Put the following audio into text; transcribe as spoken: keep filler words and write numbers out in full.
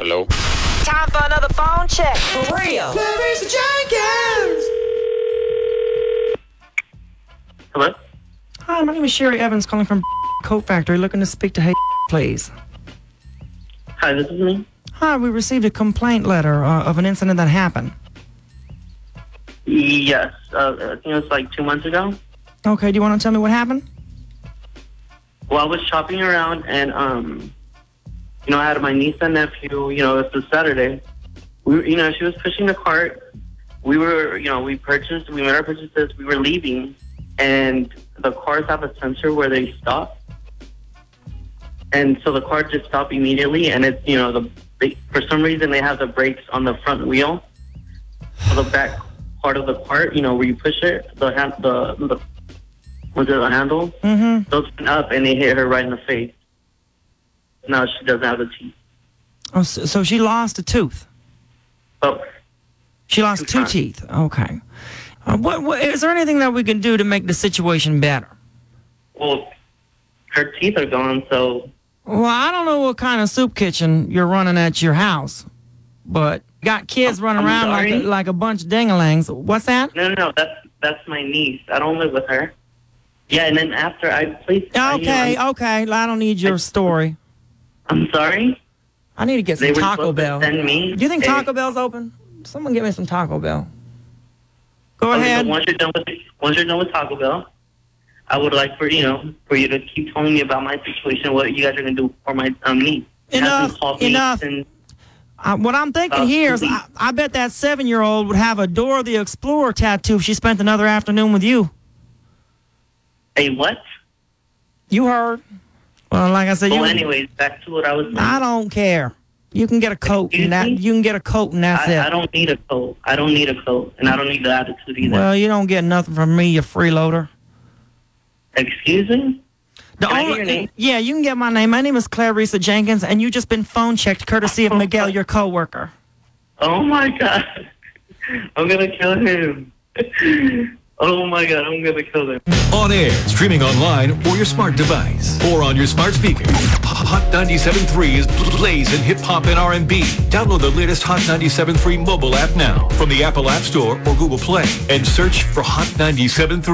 Hello? Time for another phone check. For real. Clarissa Jenkins! Hello? Hi, my name is Sherry Evans calling from Coat Factory, looking to speak to Hey, please. Hi, this is me. Hi, we received a complaint letter uh, of an incident that happened. Yes, uh, I think it was like two months ago. Okay, do you want to tell me what happened? Well, I was shopping around and, um, you know, I had my niece and nephew, you know, it's a Saturday. We, were- you know, she was pushing the cart. We were, you know, we purchased, we made our purchases, we were leaving, and the cars have a sensor where they stop. And so the car just stopped immediately, and it's, you know, the they, for some reason they have the brakes on the front wheel. So the back part of the cart, you know, where you push it, the hand, the, the was it the handle? Mm-hmm. Those went up, and they hit her right in the face. Now she doesn't have the teeth. Oh, so, so she lost a tooth. Oh, She lost Two two times. teeth. Okay. Uh, what, what, is there anything that we can do to make the situation better? well, her teeth are gone, so Well, I don't know what kind of soup kitchen you're running at your house, but you got kids running I'm around like a, sorry? like a bunch of dingalangs. What's that? no, no, no. That's that's my niece. I don't live with her. Yeah, and then after I placed, I, you know, Okay, I'm, okay. I don't need your story. I'm sorry. I need to get They some were Taco supposed to Bell. send me Do you think a- Taco Bell's open? Someone get me some Taco Bell. Go Okay, ahead. so once you're done with once you're done with Taco Bell, I would like for you know for you to keep telling me about my situation. What you guys are gonna do for my um niece. She hasn't Enough, called me enough. since- Uh, what I'm thinking Uh, here is, please. I, I bet that seven-year-old would have a Dora the Explorer tattoo if she spent another afternoon with you. Hey, what? You heard. Well, like I said, you. Well, anyways, back to what I was saying. I don't care. You can get a coat Excuse and that. me? You can get a coat and that's I, it. I don't need a coat. I don't need a coat, and I don't need the attitude either. Well, you don't get nothing from me, you freeloader. Excuse me? The Can I hear your name? Yeah, you can get my name. My name is Clarissa Jenkins, and you just been phone checked courtesy of Miguel, your coworker. Oh my God! I'm gonna kill him. Oh my God! I'm gonna kill him. On air, streaming online, or your smart device, or on your smart speaker. Hot ninety-seven point three is blazing hip hop and R and B. Download the latest Hot ninety-seven point three mobile app now from the Apple App Store or Google Play, and search for Hot ninety-seven point three.